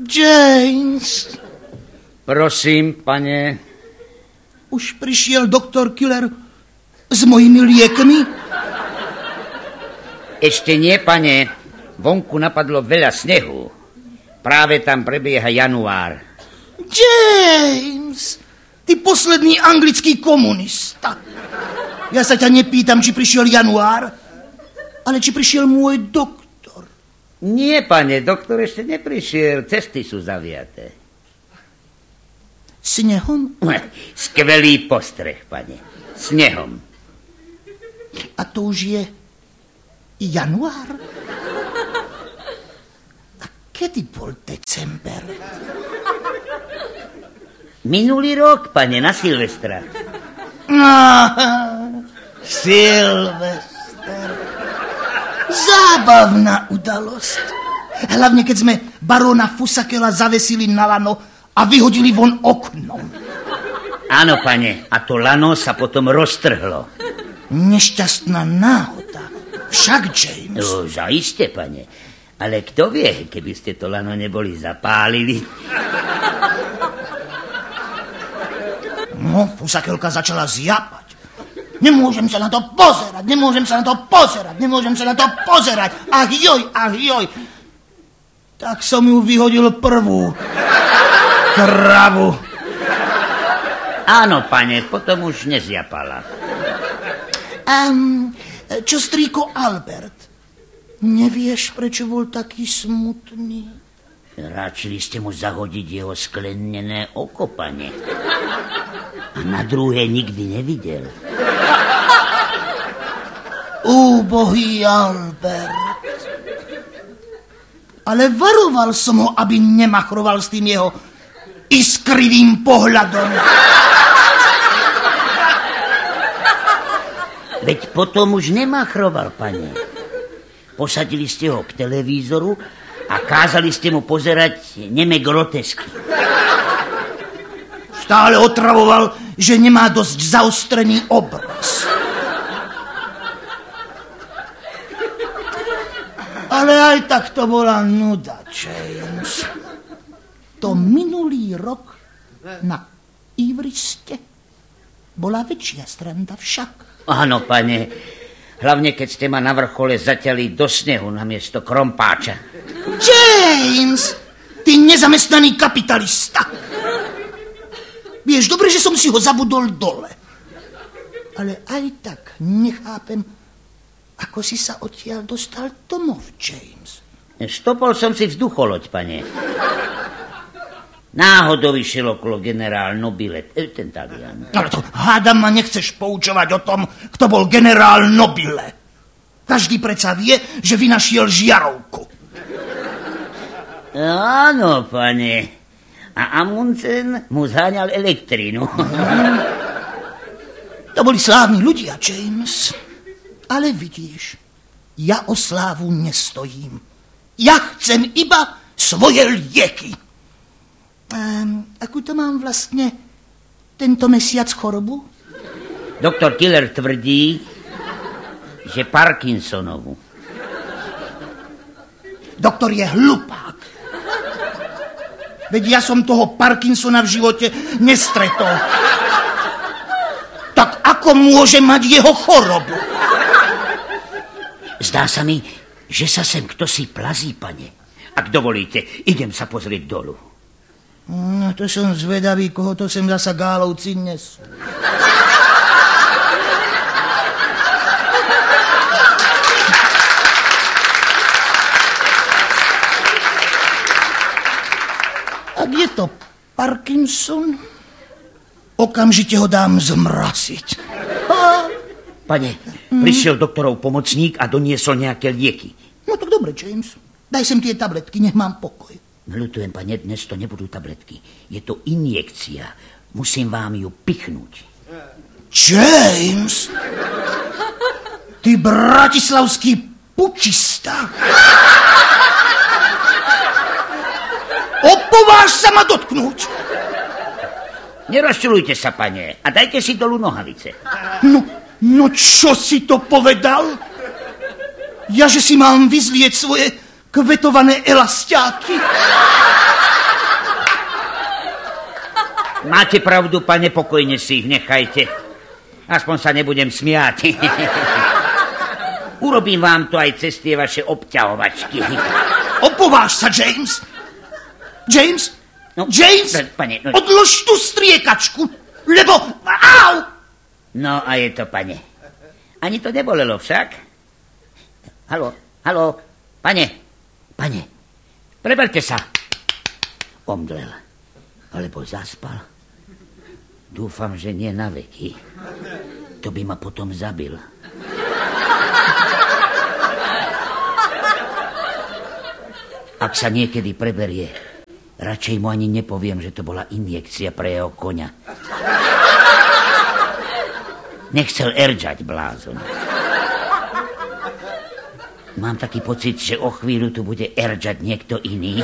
James. Prosím, pane. Už prišiel doktor Killer s mojimi liekmi? Ešte nie, pane. Vonku napadlo veľa snehu. Práve tam prebieha január. James, ty posledný anglický komunista. Ja sa ťa nepýtam, či prišiel január, ale či prišiel môj doktor. Nie, pane, doktor ešte neprišiel. Cesty sú zaviaté. Snehom? Skvelý postreh, pane. Snehom. A to už je január? A kedy bol december? Minulý rok, pane, na Silvestra. Silvester. Zábavná udalosť. Hlavne, keď sme baróna Fusakela zavesili na lano a vyhodili von oknom. Áno, pane, a to lano sa potom roztrhlo. Nešťastná náhoda. Však, James. No, zaiste, pane. Ale kto vie, keby ste to lano neboli zapálili? No, Fusakelka začala zjapať. Nemôžem sa na to pozerať. Ach joj. Tak som ju vyhodil prvú. Kravu. Áno, pane, potom už nezjapala. Čo strýko Albert? Nevieš, prečo bol taký smutný? Ráčili ste mu zahodiť jeho sklenené oko, pane. A na druhé nikdy nevidel. Úbohý Albert. Ale varoval som ho, aby nemachroval s tým jeho iskrivým pohľadom. Veď potom už nemachroval, pane. Posadili ste ho k televízoru a kázali ste mu pozerať neme grotesky. Stále otravoval, že nemá dosť zaostrený obraz. Ale aj tak to bola nuda, James. To minulý rok na Ivriste bola väčšia sranda však. Áno, pane. Hlavne, keď ste ma na vrchole zaťali do snehu namiesto krompáča. James, ty nezamestnaný kapitalista. Vieš, dobre, že som si ho zabudol dole. Ale aj tak nechápem, ako si sa odtiaľ dostal domov, James. Stopol som si vzducholoď, pane. Náhodou išiel okolo generál Nobile, ten Talian. Ale to hádam ma nechceš poučovať o tom, kto bol generál Nobile. Každý predsa vie, že vynašiel žiarovku. Áno, pane. A Amundsen mu zháňal elektrínu. To boli slávni ľudia, James. Ale vidíš, ja o slávu nestojím. Ja chcem iba svoje lieky. Akú to mám vlastne tento mesiac chorobu? Doktor Killer tvrdí, že Parkinsonovu. Doktor je hlupák. Veď ja som toho Parkinsona v živote nestretol. Tak ako môže mať jeho chorobu? Zdá sa mi, že sa sem ktosi plazí, pane. Ak dovolíte, idem sa pozrieť dolu. No, to som zvedavý, koho to sem zasa gálovci nesú. Ak je to Parkinson, okamžite ho dám zmraziť. Pane, prišiel doktorov pomocník a doniesol nejaké lieky. No tak dobre, James. Daj sem tie tabletky, nech mám pokoj. Ľutujem, pane, dnes to nebudú tabletky. Je to injekcia. Musím vám ju pichnúť. James! Ty bratislavský pučista! Opováž sa ma dotknúť! Nerozčulujte sa, pane, a dajte si dolu nohavice. No čo si to povedal? Ja, že si mám vyzlieť svoje kvetované elastiáky? Máte pravdu, pane, pokojne si ich nechajte. Aspoň sa nebudem smiať. Urobím vám to aj cez tie vaše obťahovačky. Opováž sa, James. James? No, James? Pane, no. Odlož tú striekačku, lebo... Au! No a je to, pane. Ani to nebolelo však. Haló, pane, preberte sa. Omdlel, alebo zaspal. Dúfam, že nie na veky. To by ma potom zabil. Ak sa niekedy preberie, radšej mu ani nepoviem, že to bola injekcia pre jeho koňa. Nechcel eržať, blázon. Mám taký pocit, že o chvíľu tu bude eržať niekto iný.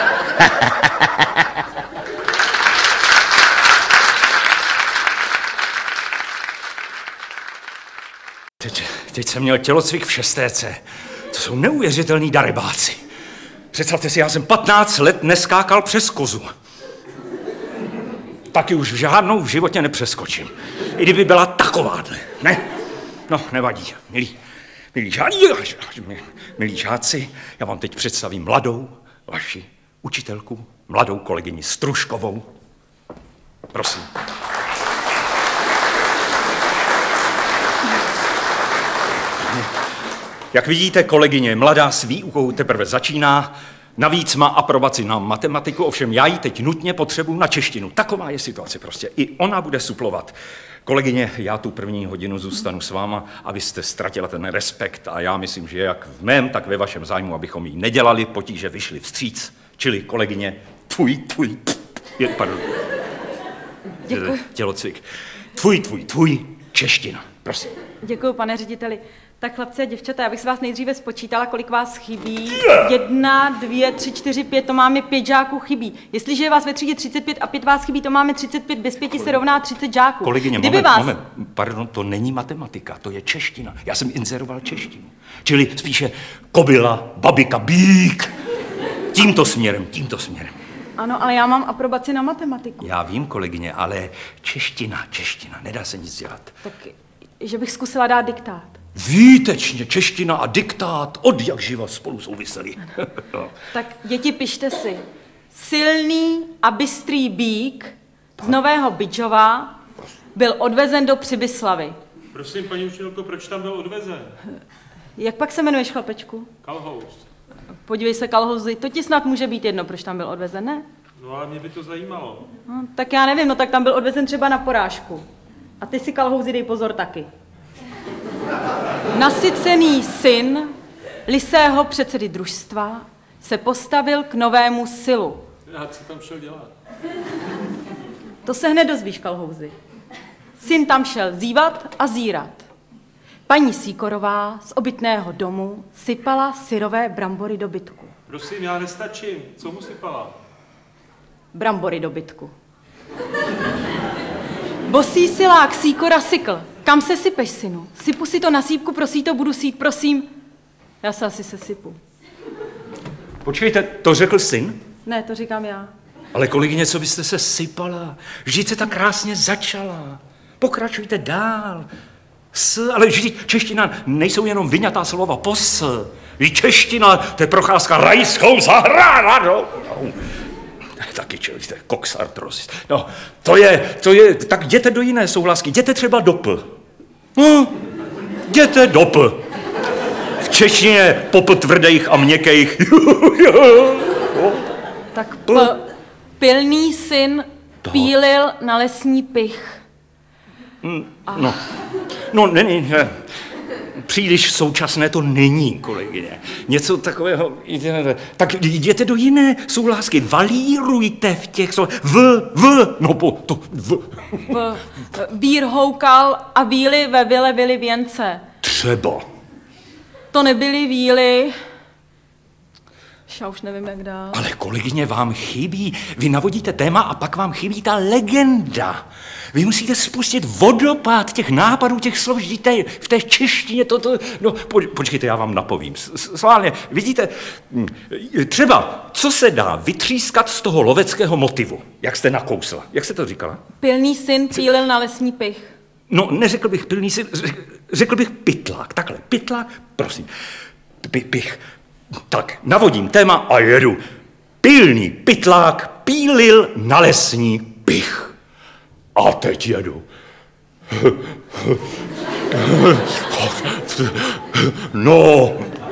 Teď jsem měl tělocvik v 6. To jsou neuvěřitelný darebáci. Představte si, já jsem 15 let neskákal přes kozu. Taky už žádnou v životě nepřeskočím. I kdyby byla takováhle, ne? No, nevadí, milí žáci, já vám teď představím mladou vaši učitelku, mladou kolegyni Stružkovou. Prosím. Jak vidíte, kolegyně mladá s výukou teprve začíná, navíc má aprobaci na matematiku, ovšem já ji teď nutně potřebuji na češtinu. Taková je situace prostě. I ona bude suplovat. Kolegyně, já tu první hodinu zůstanu s váma, abyste ztratila ten respekt a já myslím, že jak v mém, tak ve vašem zájmu, abychom jí nedělali potíže, vyšli vstříc. Čili kolegyně, pardon. Děkuji. Tělocvik. Tvůj, čeština, prosím. Děkuji, pane řediteli. Tak chlapci a děvčata, já bych se vás nejdříve spočítala, kolik vás chybí. 1, 2, 3, 4, 5, to máme 5 žáků chybí. Jestliže je vás ve třídě 35 a 5 vás chybí, to máme 35, bez 5 se rovná 30 žáků. Kolegyně, moment, pardon, to není matematika, to je čeština. Já jsem inzeroval češtinu. Čili spíše kobila, babika, bík. Tímto směrem. Ano, ale já mám aprobaci na matematiku. Já vím, kolegyně, ale čeština, nedá se nic dělat. Tak, že bych zkusila dát diktát. Výtečně, čeština a diktát od jak živa spolu souvisely. Tak děti, pište si. Silný a bystrý bík z Nového Bydžova byl odvezen do Přibyslavy. Prosím, paní učitelko, proč tam byl odvezen? Jak pak se jmenuješ, chlapečku? Kalhoust. Podívej se, Kalhouzi, to ti snad může být jedno, proč tam byl odvezen, ne? No ale mě by to zajímalo. No, tak já nevím, no tak tam byl odvezen třeba na porážku. A ty si, Kalhouzi, dej pozor taky. Nasycený syn lisého předsedy družstva se postavil k novému silu. Já co tam šel dělat? To se hned dozvíš, Kalhouzi. Syn tam šel zívat a zírat. Paní Sýkorová z obytného domu sypala syrové brambory do bytku. Prosím, já nestačím. Co mu sypala? Brambory do bytku. Bosý silák Sýkora sykl. Kam se sypeš, synu? Sypu si to na sípku, prosí to, budu sít, prosím. Já se asi sesypu. Počkejte, to řekl syn? Ne, to říkám já. Ale kolegyně, co byste se sypala? Vždyť se tak krásně začala. Pokračujte dál. Ale vždyť čeština nejsou jenom vyňatá slova pos. Vždyť čeština, to je procházka rajskou zahradou. Taky člověk, to je koksartrosis. No, to je, tak jděte do jiné souhlasky, jděte třeba do P. Jděte do P. V češtině popl tvrdých a měkkých. Tak pilný syn pílil na lesní pych. No, není, příliš současné to není, kolegyně. Něco takového, tak jděte do jiné souhlásky, valírujte v těch slovech, Vír houkal a víly ve vile vily věnce. Třeba. To nebyly víly. Já už nevím, jak dál. Ale kolegyně, vám chybí. Vy navodíte téma a pak vám chybí ta legenda. Vy musíte spustit vodopád těch nápadů, těch slov, v té češtině no, počkejte, já vám napovím. Sválně, vidíte, třeba, co se dá vytřískat z toho loveckého motivu, jak jste nakousla. Jak jste to říkala? Pilný syn pílil na lesní pych. No, neřekl bych pilný syn, řekl bych pytlák. Takhle, pytlák, prosím. Pich. Tak, navodím téma a jedu. Pilný pytlák pílil na lesní pych. A teď jedu. No.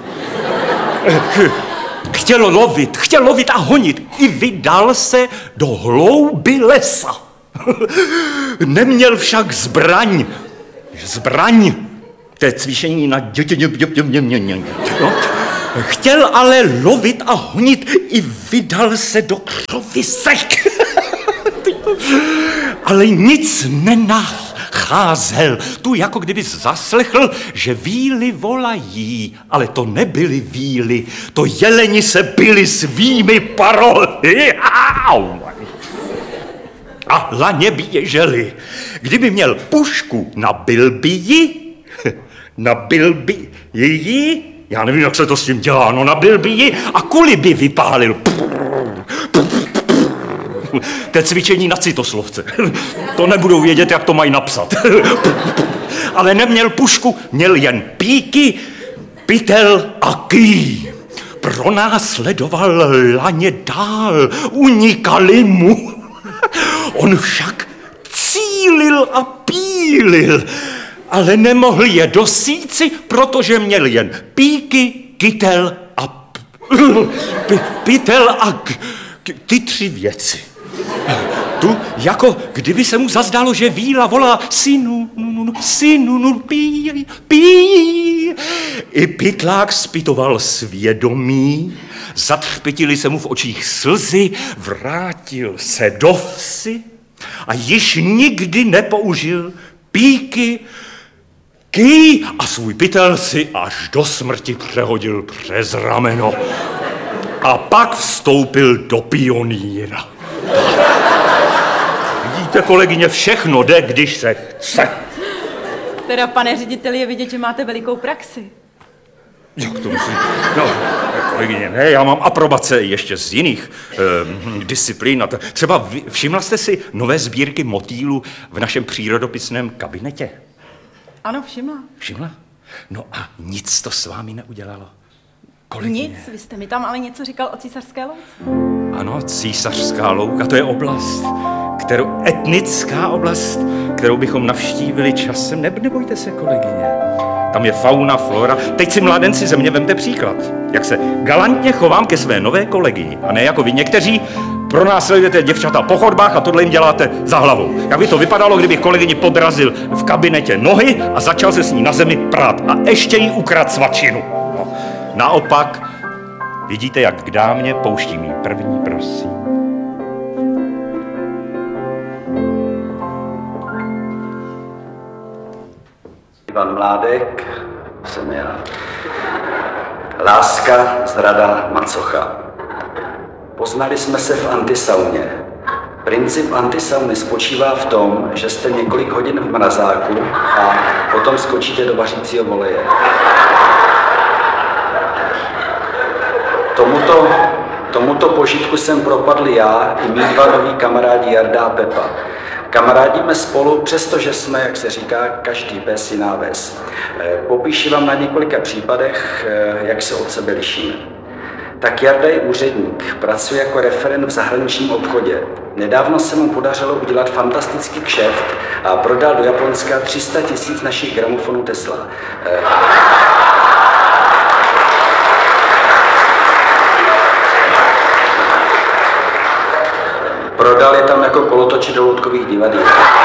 Chtěl lovit a honit. I vydal se do hlouby lesa. Neměl však zbraň. To je cvičení na no. Chtěl ale lovit a honit, i vydal se do křovisek. Ale nic nenacházel. Tu jako kdyby zaslechl, že víly volají, ale to nebyly víly, to jeleni se byli svými parohy. A laně běželi. Kdyby měl pušku, nabil by ji, já nevím, jak se to s tím dělá, no nabil by ji a kuli by vypálil. To je cvičení na citoslovce. To nebudou vědět, jak to mají napsat. Ale neměl pušku, měl jen píky, pytel a ký. Pronásledoval laně dál, unikali mu. On však cílil a pílil, ale nemohl je dosíci, protože měl jen píky, kytel a pytel a ty 3 věci. Tu, jako kdyby se mu zazdálo, že víla volá synu, pí. I pytlák zpytoval svědomí, zatřpitily se mu v očích slzy, vrátil se do vsi a již nikdy nepoužil píky, ký a svůj pytel si až do smrti přehodil přes rameno. A pak vstoupil do pionýra. Vidíte, kolegyně, všechno jde, když se chce. Teda, pane řediteli, je vidět, že máte velikou praxi. Jak to musím? No, kolegyně, ne, já mám aprobace ještě z jiných disciplín. Třeba všimla jste si nové sbírky motýlů v našem přírodopisném kabinetě? Ano, všimla. Všimla? No a nic to s vámi neudělalo. Kolegyně. Nic, vy jste mi tam ale něco říkal o Císařské louce. Ano, Císařská louka, to je oblast, etnická oblast, kterou bychom navštívili časem. Nebojte se, kolegyně. Tam je fauna, flora. Teď si mládenci ze mě vemte příklad. Jak se galantně chovám ke své nové kolegyni. A ne jako vy někteří pronásledujete děvčata po chodbách a tohle jim děláte za hlavou. Jak by to vypadalo, kdybych kolegyni podrazil v kabinetě nohy a začal se s ní na zemi prát. A ještě jí ukradl svačinu. No. Naopak, vidíte, jak k dámě pouští mý první, prosím. Ivan Mládek, jsem já. Láska, zrada, macocha. Poznali jsme se v antisauně. Princip antisauny spočívá v tom, že jste několik hodin v mrazáku a potom skočíte do vařícího voleje. Tomuto požitku jsem propadl já i mý 2 noví kamarádi Jarda a Pepa. Kamarádíme spolu, přestože jsme, jak se říká, každý pes jiná ves. Popíši vám na několika případech, jak se od sebe lišíme. Tak Jarda je úředník, pracuje jako referent v zahraničním obchodě. Nedávno se mu podařilo udělat fantastický kšeft a prodal do Japonska 300 000 našich gramofonů Tesla. Prodal je tam jako kolotoči do loutkových divadel.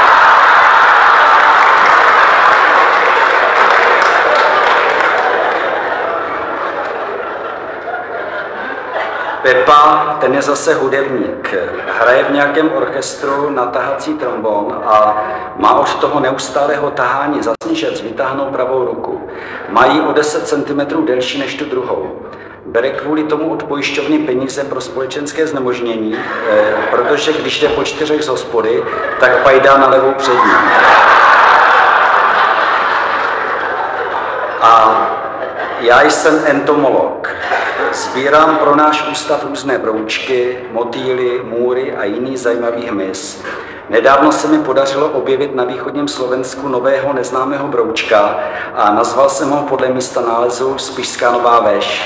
Pepa, ten je zase hudebník. Hraje v nějakém orchestru na tahací trombon a má od toho neustálého tahání za snížec vytáhnou pravou ruku. Mají o 10 cm delší než tu druhou. Bere kvůli tomu od pojišťovny peníze pro společenské znemožnění, protože když jde po 4 z hospody, tak pajdá na levou přední. A já jsem entomolog. Sbírám pro náš ústav různé broučky, motýly, můry a jiný zajímavý hmyz. Nedávno se mi podařilo objevit na východním Slovensku nového neznámého broučka a nazval jsem ho podle místa nálezu Spišská Nová Ves.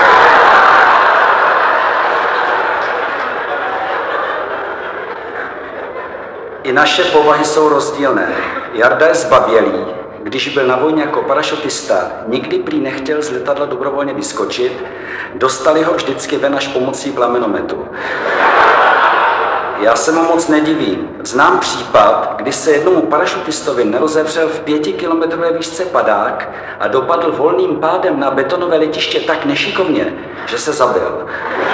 I naše povahy jsou rozdílné. Jarda je zbabělý. Když byl na vojně jako parašutista, nikdy prý nechtěl z letadla dobrovolně vyskočit, dostali ho vždycky ven až pomocí plamenometu. Já se mu moc nedivím. Znám případ, kdy se jednomu parašutistovi nerozevřel v 5kilometrové výšce padák a dopadl volným pádem na betonové letiště tak nešikovně, že se zabil.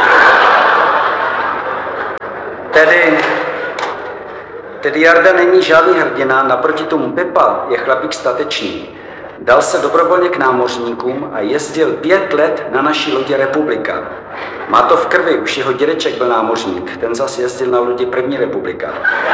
Tedy Jarda není žádný hrdina, naproti tomu Pepa je chlapík statečný. Dal se dobrovolně k námořníkům a jezdil 5 let na naší lodi Republika. Má to v krvi, už jeho dědeček byl námořník, ten zas jezdil na lodi První republika.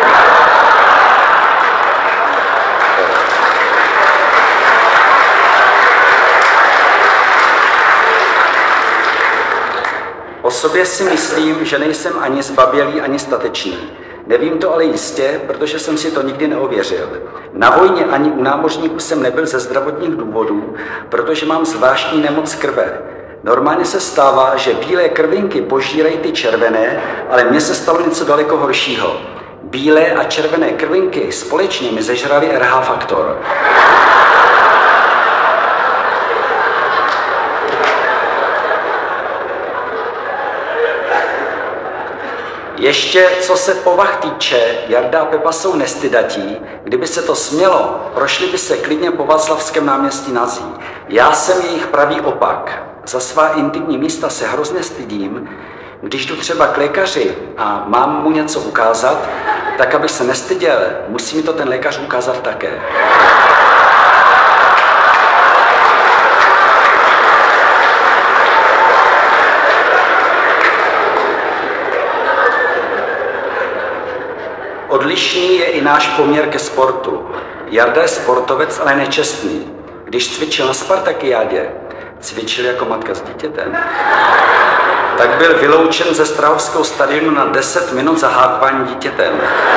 O sobě si myslím, že nejsem ani zbabělý, ani statečný. Nevím to ale jistě, protože jsem si to nikdy neověřil. Na vojně ani u námořníků jsem nebyl ze zdravotních důvodů, protože mám zvláštní nemoc krve. Normálně se stává, že bílé krvinky požírají ty červené, ale mně se stalo něco daleko horšího. Bílé a červené krvinky společně mi zežrali RH faktor. Ještě co se povah týče, Jarda a Pepa jsou nestydatí. Kdyby se to smělo, prošli by se klidně po Václavském náměstí nazí. Já jsem jejich pravý opak. Za svá intimní místa se hrozně stydím. Když jdu třeba k lékaři a mám mu něco ukázat, tak abych se nestyděl, musí mi to ten lékař ukázat také. Odlišný je i náš poměr ke sportu. Jarda je sportovec, ale nečestný. Když cvičil na Spartakiádě, cvičil jako matka s dítětem, tak byl vyloučen ze Strahovského stadionu na 10 minut za hákování dítětem.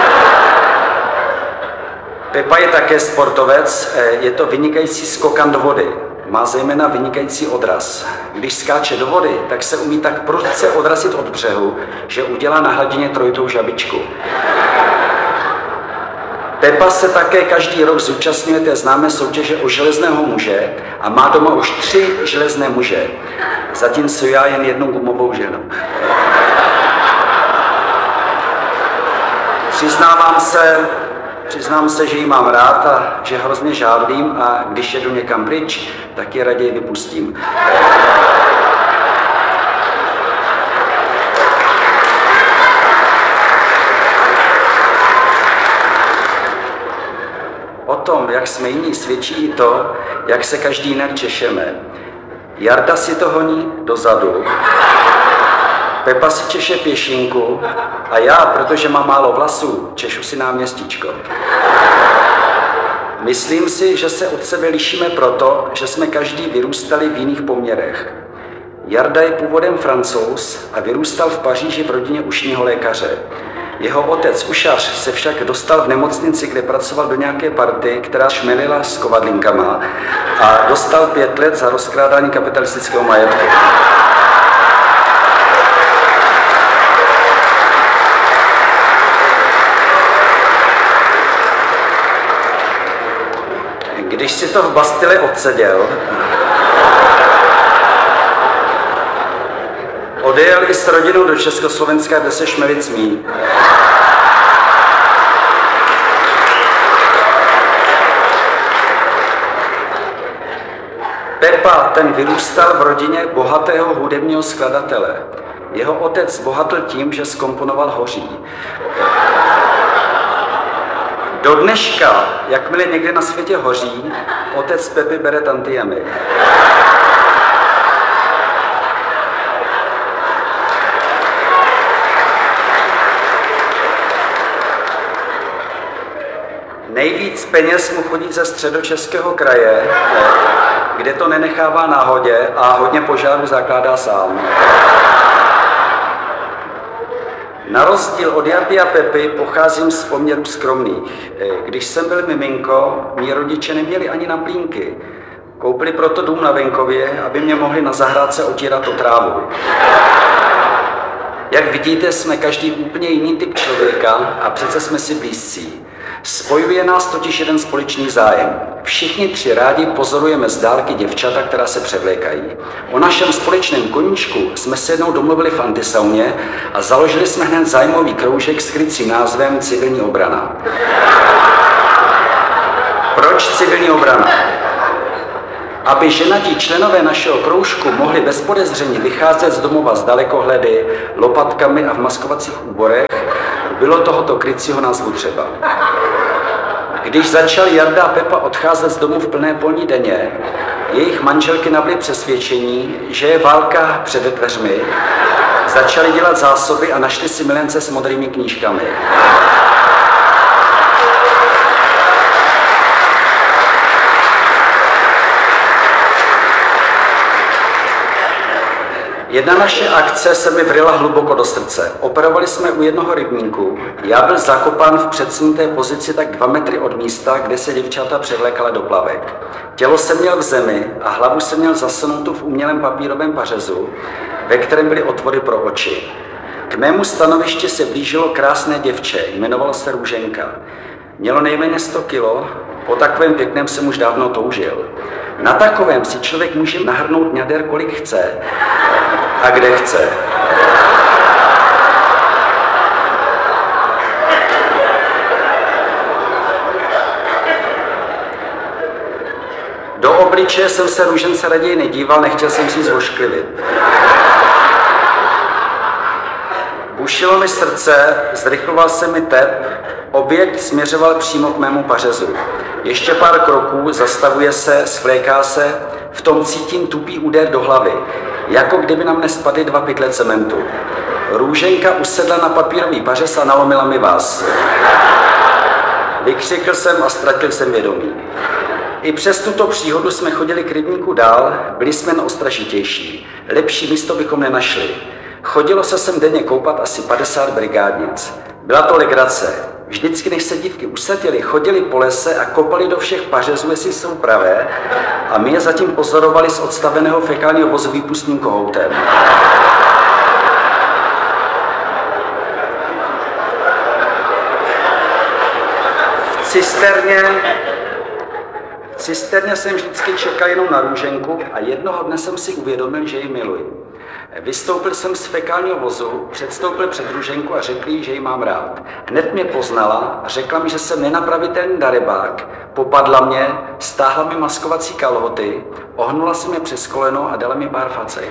Pepa je také sportovec, je to vynikající skokan do vody. Má zejména vynikající odraz. Když skáče do vody, tak se umí tak prudce odrazit od břehu, že udělá na hladině trojitou žabičku. Pepa se také každý rok zúčastňuje té známé soutěže o železného muže a má doma už 3 železné muže, zatímco já jen jednu gumovou ženu. Přiznám se, že ji mám rád a že hrozně žádlím a když jedu někam pryč, tak ji raději vypustím. O tom, jak jsme jiní, svědčí i to, jak se každý jinak češeme. Jarda si to honí dozadu, Pepa si češe pěšinku a já, protože mám málo vlasů, češu si náměstíčko. Myslím si, že se od sebe lišíme proto, že jsme každý vyrůstali v jiných poměrech. Jarda je původem Francouz a vyrůstal v Paříži v rodině ušního lékaře. Jeho otec Ušař se však dostal v nemocnici, kde pracoval do nějaké party, která šmelila s kovadlinkama a dostal 5 let za rozkrádání kapitalistického majetku. Když si to v Bastille odseděl, odjel i s rodinou do Československa, kde se šmelit smí. Pepa, ten vyrůstal v rodině bohatého hudebního skladatele. Jeho otec bohatl tím, že zkomponoval Hoří. Do dneška, jakmile někde na světě hoří, otec Pepy bere tantiemy. Nejvíc peněz mu chodí ze Středočeského kraje, kde to nenechává náhodě a hodně požárů zakládá sám. Na rozdíl od Jardy a Pepy pocházím z poměrů skromných. Když jsem byl miminko, mí rodiče neměli ani na plínky. Koupili proto dům na venkově, aby mě mohli na zahrádce otírat o trávu. Jak vidíte, jsme každý úplně jiný typ člověka a přece jsme si blízcí. Spojuje nás totiž jeden společný zájem. Všichni tři rádi pozorujeme z dálky děvčata, která se převlékají. O našem společném koníčku jsme se jednou domluvili v antisauně a založili jsme hned zájmový kroužek s krycím názvem Civilní obrana. Proč civilní obrana? Aby ženatí členové našeho kroužku mohli bez podezření vycházet z domova s dalekohledy, lopatkami a v maskovacích úborech, bylo tohoto krycího názvu třeba. Když začali Jarda a Pepa odcházet z domu v plné polní deně, jejich manželky nabyly přesvědčení, že je válka před dveřmi, začali dělat zásoby a našli si milence s modrými knížkami. Jedna naše akce se mi vryla hluboko do srdce. Operovali jsme u jednoho rybníku. Já byl zakopán v předsunuté pozici tak 2 metry od místa, kde se děvčata převlékala do plavek. Tělo jsem měl v zemi a hlavu jsem měl zasunutou v umělém papírovém pařezu, ve kterém byly otvory pro oči. K mému stanovišti se blížilo krásné děvče, jmenovalo se Růženka. Mělo nejméně 100 kilo, po takovém pěkném jsem už dávno toužil. Na takovém si člověk může nahrnout ňader, kolik chce a kde chce. Do obličeje jsem se Růžence raději nedíval, nechtěl jsem si ji zvošklivit. Bušilo mi srdce, zrychloval se mi tep, objekt směřoval přímo k mému pařezu. Ještě pár kroků, zastavuje se, svléká se, v tom cítím tupý úder do hlavy, jako kdyby na mne spadly 2 pytle cementu. Růženka usedla na papírový pařez a nalomila mi vaz. Vykřikl jsem a ztratil jsem vědomí. I přes tuto příhodu jsme chodili k rybníku dál, byli jsme jen ostražitější. Lepší místo bychom nenašli. Chodilo se sem denně koupat asi 50 brigádnic. Byla to legrace. Vždycky, než se dívky usadily, chodili po lese a kopali do všech pařezů, jestli jsou pravé, a my je zatím pozorovali z odstaveného fekálního vozu výpustním kohoutem. V cisterně jsem vždycky čekal jenom na Růženku a jednoho dne jsem si uvědomil, že ji miluji. Vystoupil jsem z fekálního vozu, předstoupil před Růženku a řekl jí, že ji mám rád. Hned mě poznala a řekla mi, že jsem nenapravitelný darebák, popadla mě, stáhla mi maskovací kalhoty, ohnula si mě přes koleno a dala mi pár facek.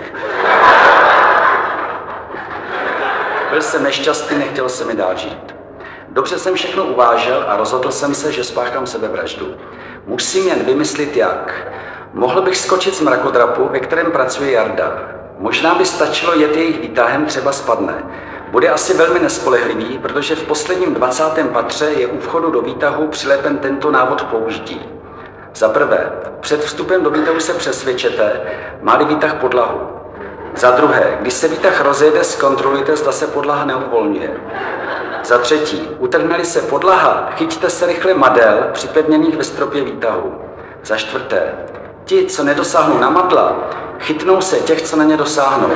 Byl jsem nešťastný, nechtěl se mi dál žít. Dobře jsem všechno uvážil a rozhodl jsem se, že spáchám sebevraždu. Musím jen vymyslit jak. Mohl bych skočit z mrakodrapu, ve kterém pracuje Jarda. Možná by stačilo jet jejich výtahem, třeba spadne. Bude asi velmi nespolehlivý, protože v posledním 20. patře je u vchodu do výtahu přilepen tento návod použití. Za prvé, před vstupem do výtahu se přesvědčete, má-li výtah podlahu. Za druhé, když se výtah rozjede, zkontrolujte, zda se podlaha neuvolňuje. Za třetí, utrhne-li se podlaha, chyťte se rychle madel připevněných ve stropě výtahu. Za čtvrté, ti, co nedosáhnou na madla, chytnou se těch, co na ně dosáhnou.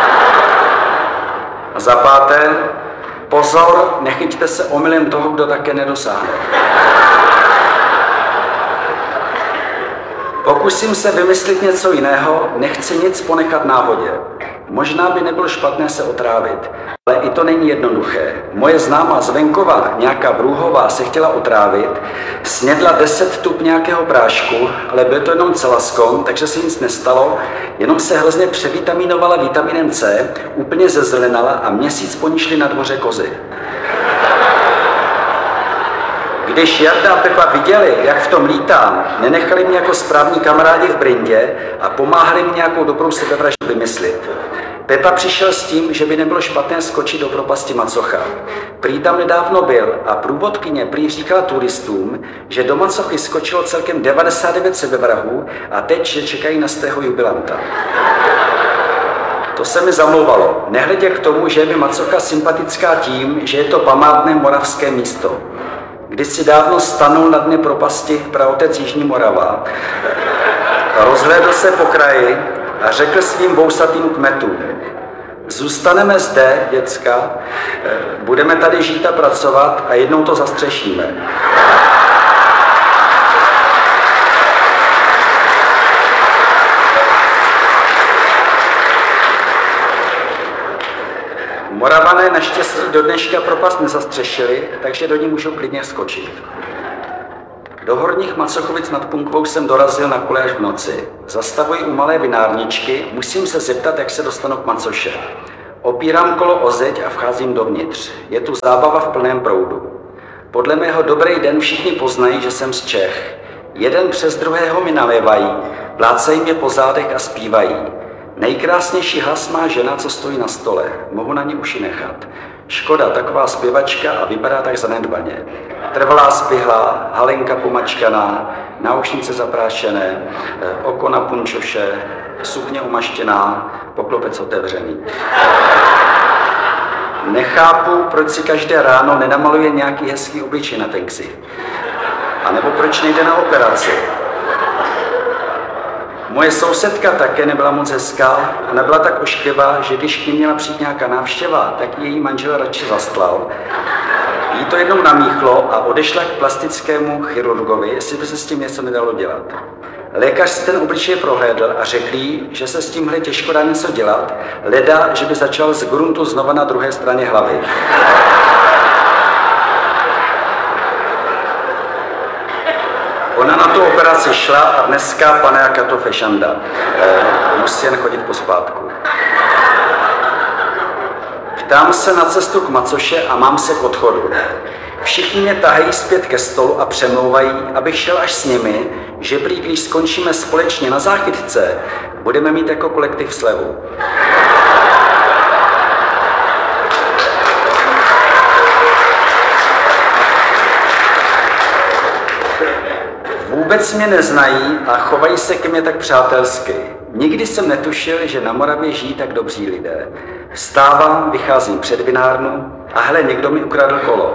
A za páté, pozor, nechyťte se omylem toho, kdo také nedosáhne. Pokusím se vymyslet něco jiného, nechci nic ponechat náhodě. Možná by nebylo špatné se otrávit, ale i to není jednoduché. Moje známá z venkova, nějaká Brůhová, se chtěla otrávit, snědla 10 tup nějakého prášku, ale byl to jenom celaskon, takže se nic nestalo, jenom se hrozně převitaminovala vitaminem C, úplně zezelenala a měsíc po ní šli na dvoře kozy. Když Jarda a Pepa viděli, jak v tom lítám, nenechali mě jako správní kamarádi v brindě a pomáhali mi nějakou dobrou sebevraždu vymyslit. Pepa přišel s tím, že by nebylo špatné skočit do propasti Macocha. Prý tam nedávno byl a průvodkyně prý říkala turistům, že do Macochy skočilo celkem 99 sebevrahů a teď, že čekají na stého jubilanta. To se mi zamlouvalo, nehledě k tomu, že je mi Macocha sympatická tím, že je to památné moravské místo. Kdysi dávno stanul na dně propasti praotec Jižní Morava, rozhlédl se po kraji a řekl svým vousatým kmetům: zůstaneme zde, děcka, budeme tady žít a pracovat a jednou to zastřešíme. Moravané naštěstí do dneška propast nezastřešili, takže do ní můžou klidně skočit. Do Horních Macochovic nad Punkvou jsem dorazil na kole až v noci. Zastavuji u malé vinárničky, musím se zeptat, jak se dostanu k Macoše. Opírám kolo o zeď a vcházím dovnitř. Je tu zábava v plném proudu. Podle mého dobrý den všichni poznají, že jsem z Čech. Jeden přes druhého mi nalévají, plácají mě po zádech a zpívají. Nejkrásnější hlas má žena, co stojí na stole. Mohu na ní uši nechat. Škoda, taková zpěvačka a vypadá tak zanedbaně. Trvalá spihlá, halenka pomačkaná, náušnice zaprášené, oko na punčoše, sukně umaštěná, poklopec otevřený. Nechápu, proč si každé ráno nenamaluje nějaký hezký obličej na ten ksicht. A nebo proč nejde na operaci. Moje sousedka také nebyla moc hezká a nebyla tak ošklivá, že když k ní měla přijít nějaká návštěva, tak její manžel radši zastlal. Jí to jednou namíchlo a odešla k plastickému chirurgovi, jestli by se s tím něco nedalo dělat. Lékař si ten obličej prohlédl a řekl jí, že se s tímhle těžko dá něco dělat, leda, že by začal z gruntu znova na druhé straně hlavy. Ona na tu operaci šla a dneska pane Akato fešanda. Musí jen chodit pospátku. Ptám se na cestu k Macoše a mám se k odchodu. Všichni mě tahají zpět ke stolu a přemlouvají, abych šel až s nimi, že prý, když skončíme společně na záchytce, budeme mít jako kolektiv slevu. Vůbec mě neznají a chovají se ke mně tak přátelsky. Nikdy jsem netušil, že na Moravě žijí tak dobří lidé. Vstávám, vycházím před vinárnu a hele, někdo mi ukradl kolo.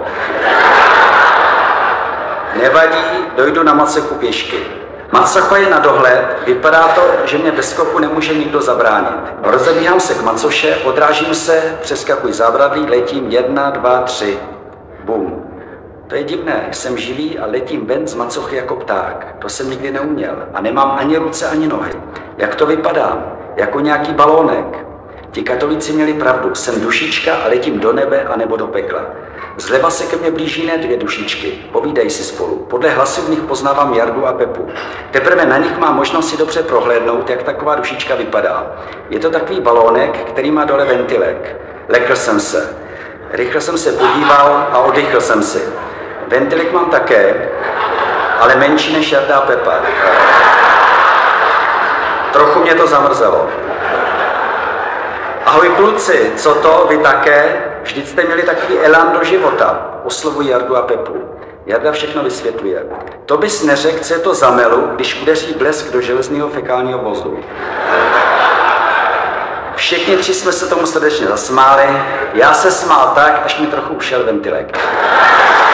Nevadí, dojdu na Macochu pěšky. Macocha je na dohled, vypadá to, že mě bez skoku nemůže nikdo zabránit. Rozebíhám se k Macoše, odrážím se, přeskakuji zábradlí, letím 1, 2, 3. Bum. To je divné, jsem živý a letím ven z Macochy jako pták. To jsem nikdy neuměl a nemám ani ruce, ani nohy. Jak to vypadá? Jako nějaký balónek. Ti katolíci měli pravdu, jsem dušička a letím do nebe a nebo do pekla. Zleva se ke mně blíží ne 2 dušičky, povídají si spolu. Podle hlasů v nich poznávám Jardu a Pepu. Teprve na nich mám možnost si dobře prohlédnout, jak taková dušička vypadá. Je to takový balónek, který má dole ventilek. Lekl jsem se. Rychle jsem se podíval a oddychl jsem si. Ventilek mám také, ale menší než Jarda a Pepa. Trochu mě to zamrzelo. Ahoj kluci, co to, vy také? Vždyť jste měli takový elán do života, oslovuji Jardu a Pepu. Jarda všechno vysvětluje. To bys neřekl, co je to za melu, když udeří blesk do železného fekálního vozu. Všichni 3 jsme se tomu srdečně zasmáli, já se smál tak, až mi trochu ušel ventilek.